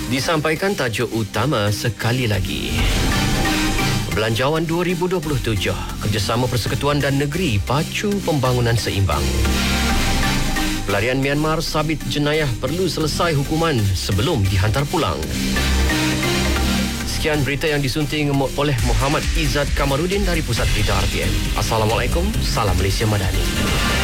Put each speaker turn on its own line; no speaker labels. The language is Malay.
Disampaikan tajuk utama sekali lagi. Belanjawan 2027, kerjasama Persekutuan dan Negeri pacu pembangunan seimbang. Pelarian Myanmar sabit jenayah perlu selesai hukuman sebelum dihantar pulang. Sekian berita yang disunting oleh Muhammad Izzat Kamarudin dari Pusat Berita RTM. Assalamualaikum, salam Malaysia Madani.